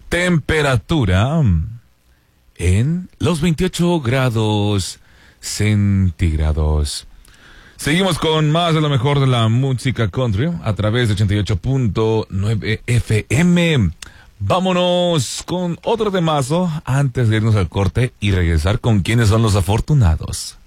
Temperatura en los 28 grados centígrados. Seguimos con más de lo mejor de la música country a través de 88.9 FM. Vámonos con otro temazo antes de irnos al corte y regresar con quiénes son los afortunados.